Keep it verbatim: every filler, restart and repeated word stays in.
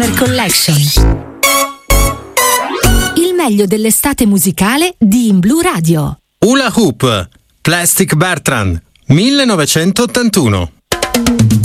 Summer Collection. Il meglio dell'estate musicale di In Blu Radio. Hula Hoop, Plastic Bertrand, millenovecentottantuno.